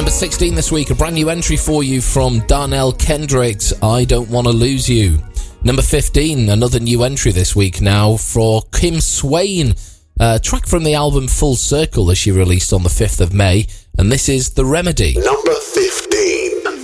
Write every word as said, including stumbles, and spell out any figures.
number sixteen this week, a brand new entry for you from Darnell Kendricks, I Don't Wanna Lose You. Number fifteen, another new entry this week now for Kim Swain, a track from the album Full Circle that she released on the fifth of May, and this is The Remedy. Number fifteen.